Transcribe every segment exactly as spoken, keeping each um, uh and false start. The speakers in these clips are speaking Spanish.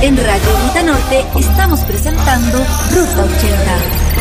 En Radio Ruta Norte estamos presentando Ruta ochenta.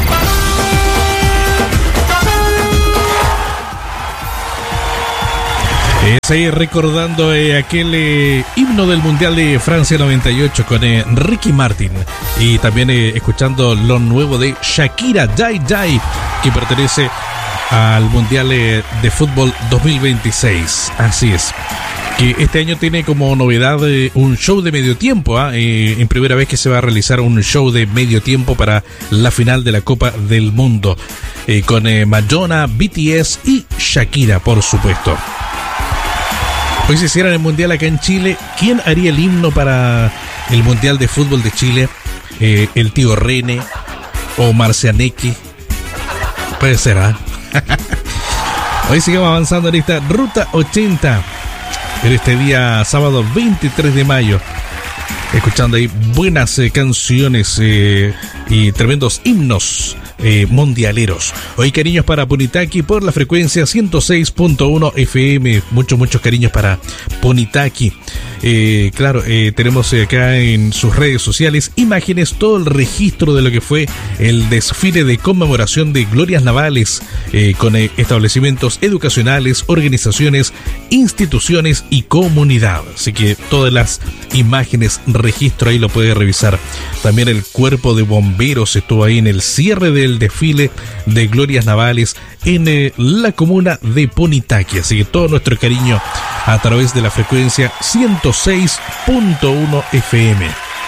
Es ahí recordando eh, aquel eh, himno del Mundial de Francia noventa y ocho con eh, Ricky Martin. Y también eh, escuchando lo nuevo de Shakira, Die Die, que pertenece al Mundial eh, de Fútbol dos mil veintiséis. Así es. Que este año tiene como novedad eh, un show de medio tiempo. ¿eh? Eh, en primera vez que se va a realizar un show de medio tiempo para la final de la Copa del Mundo. Eh, con eh, Madonna, B T S y Shakira, por supuesto. Hoy se hiciera el Mundial acá en Chile. ¿Quién haría el himno para el Mundial de Fútbol de Chile? Eh, el tío Rene o Marcianeque. Puede ser, ¿ah? ¿eh? Hoy seguimos avanzando en esta Ruta ochenta. En este día sábado veintitrés de mayo. Escuchando ahí buenas eh, canciones eh, y tremendos himnos eh, mundialeros. Hoy cariños para Punitaqui por la frecuencia ciento seis punto uno F M. Muchos, muchos cariños para Punitaqui. Eh, claro, eh, tenemos acá en sus redes sociales imágenes, todo el registro de lo que fue el desfile de conmemoración de glorias navales eh, con eh, establecimientos educacionales, organizaciones, instituciones y comunidad. Así que todas las imágenes, registro ahí lo puede revisar. También el cuerpo de bomberos estuvo ahí en el cierre del desfile de glorias navales en eh, la comuna de Punitaqui. Así que todo nuestro cariño a través de la frecuencia ciento seis punto uno F M.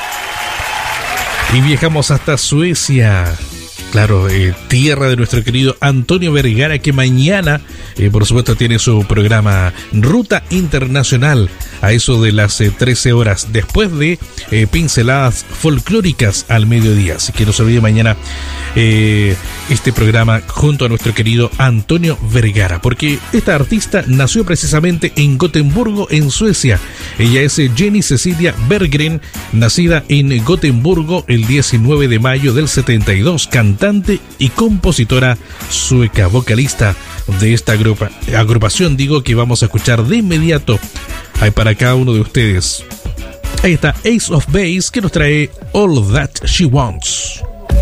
Y viajamos hasta Suecia. Claro, eh, tierra de nuestro querido Antonio Vergara, que mañana, eh, por supuesto, tiene su programa Ruta Internacional a eso de las eh, trece horas, después de eh, pinceladas folclóricas al mediodía. Así que no se olvide mañana eh, este programa junto a nuestro querido Antonio Vergara, porque esta artista nació precisamente en Gotemburgo, en Suecia. Ella es Jenny Cecilia Berggren, nacida en Gotemburgo el diecinueve de mayo del setenta y dos, cantante y compositora sueca, vocalista de esta agrupa, agrupación, digo, que vamos a escuchar de inmediato ahí para cada uno de ustedes. Ahí está Ace of Base, que nos trae All That She Wants.